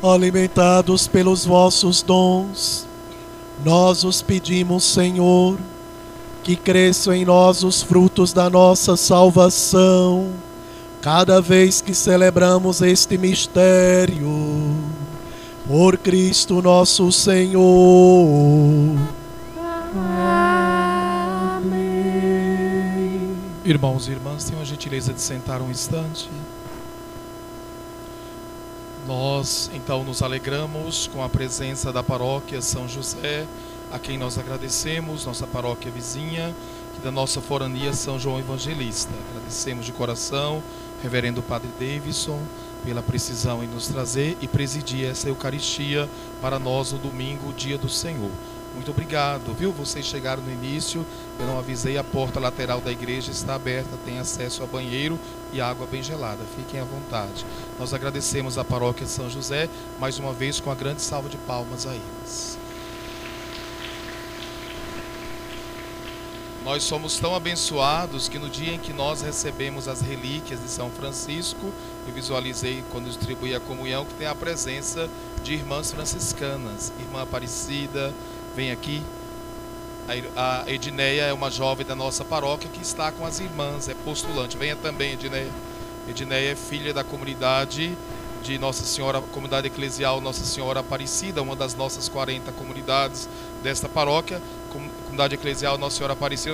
Alimentados pelos vossos dons, nós os pedimos, Senhor, que cresçam em nós os frutos da nossa salvação, cada vez que celebramos este mistério, por Cristo nosso Senhor. Amém. Irmãos e irmãs, tenham a gentileza de sentar um instante. Nós, então, nos alegramos com a presença da paróquia São José, a quem nós agradecemos, nossa paróquia vizinha, e da nossa forania São João Evangelista. Agradecemos de coração, reverendo Padre Davidson, pela precisão em nos trazer e presidir essa Eucaristia para nós no domingo, dia do Senhor. Muito obrigado, viu? Vocês chegaram no início, eu não avisei, a porta lateral da igreja está aberta, tem acesso a banheiro e água bem gelada, fiquem à vontade. Nós agradecemos a paróquia São José, mais uma vez com a grande salva de palmas a eles. Nós somos tão abençoados que no dia em que nós recebemos as relíquias de São Francisco, eu visualizei quando distribuí a comunhão que tem a presença de irmãs franciscanas. Irmã Aparecida, vem aqui. A Edneia é uma jovem da nossa paróquia que está com as irmãs, é postulante. Venha também, Edneia. Edneia é filha da comunidade de Nossa Senhora, comunidade eclesial Nossa Senhora Aparecida, uma das nossas 40 comunidades desta paróquia, comunidade eclesial Nossa Senhora Aparecida.